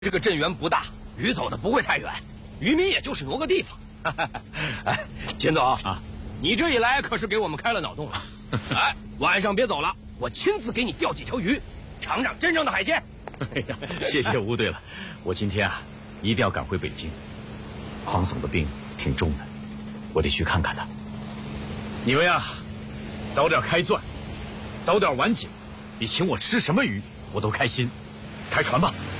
这个镇源不大，鱼走的不会太远，渔民也就是挪个地方。哎，秦总啊，你这一来可是给我们开了脑洞了。哎，晚上别走了，我亲自给你钓几条鱼，尝尝真正的海鲜。 哎呀，谢谢吴队了，我今天啊一定要赶回北京。方总的病挺重的，我得去看看他。你们呀，早点开钻，早点完井，你请我吃什么鱼我都开心。开船吧。